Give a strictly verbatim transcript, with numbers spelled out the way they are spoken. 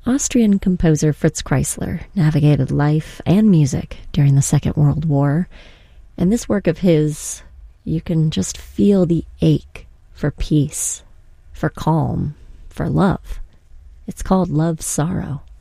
Austrian composer Fritz Kreisler navigated life and music during the Second World War, and this work of his, you can just feel the ache for peace, for calm, for love. It's called Love Sorrow.